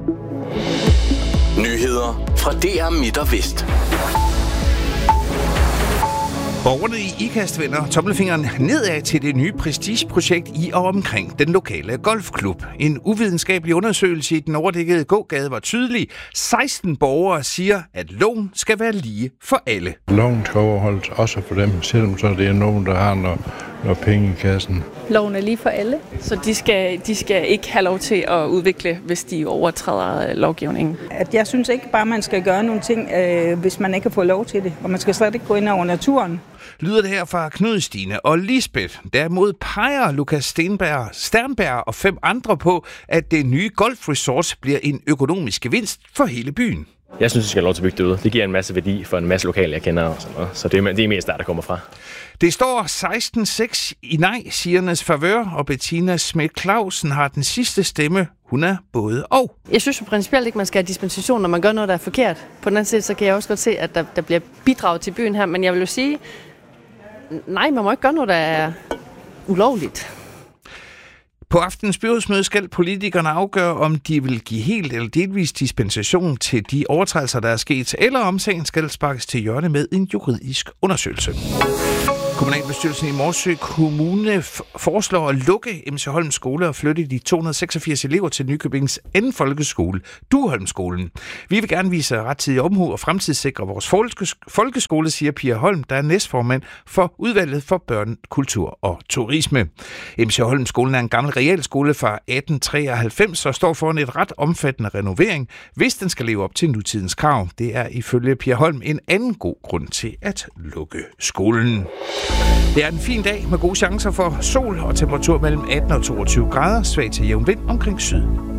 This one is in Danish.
Nyheder fra DR Midt og Vest. Borgerne i Ikast vender tommelfingeren nedad til det nye prestigeprojekt i og omkring den lokale golfklub. En uvidenskabelig undersøgelse i den overdækkede gågade var tydelig. 16 borgere siger, at loven skal være lige for alle. Loven skal overholdes også for dem, selvom så det er nogen, der har noget penge i kassen. Loven er lige for alle, så de skal ikke have lov til at udvikle, hvis de overtræder lovgivningen. Jeg synes ikke bare, man skal gøre nogle ting, hvis man ikke har fået lov til det, og man skal slet ikke gå ind over naturen. Lyder det her fra Knud, Stine og Lisbeth. Derimod peger Lukas Sternberg og 5 andre på, at det nye golfresort bliver en økonomisk gevinst for hele byen. Jeg synes, vi skal have lov til at bygge det ud. Det giver en masse værdi for en masse lokale, jeg kender. Og sådan noget. Så det er mest der kommer fra. Det står 16-6 i nej-siernes favør, og Bettina Schmidt Clausen har den sidste stemme. Hun er både og. Jeg synes jo principielt ikke, man skal have dispensation, når man gør noget, der er forkert. På den anden side, så kan jeg også godt se, at der bliver bidraget til byen her. Men jeg vil jo sige, nej, man må ikke gøre noget, der er ulovligt. På aftenens byrådsmøde skal politikerne afgøre, om de vil give helt eller delvis dispensation til de overtrædelser, der er sket, eller om sagen skal sparkes til hjørne med en juridisk undersøgelse. Kommunalbestyrelsen i Morsø Kommune foreslår at lukke MC Holm Skole og flytte de 286 elever til Nykøbings anden folkeskole, Dueholmskolen. Vi vil gerne vise rettidig omhu og fremtidssikre vores folkeskole, siger Pia Holm, der er næstformand for udvalget for børn, kultur og turisme. MC Holm Skolen er en gammel realskole fra 1893 og står foran et ret omfattende renovering, hvis den skal leve op til nutidens krav. Det er ifølge Pia Holm en anden god grund til at lukke skolen. Det er en fin dag med gode chancer for sol og temperatur mellem 18 og 22 grader, svag til jævn vind omkring syd.